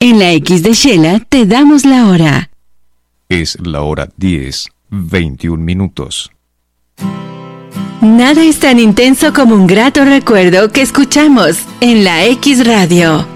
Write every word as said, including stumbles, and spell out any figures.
En la X de Shela te damos la hora. Es la hora diez, veintiún minutos. Nada es tan intenso como un grato recuerdo que escuchamos en la X Radio.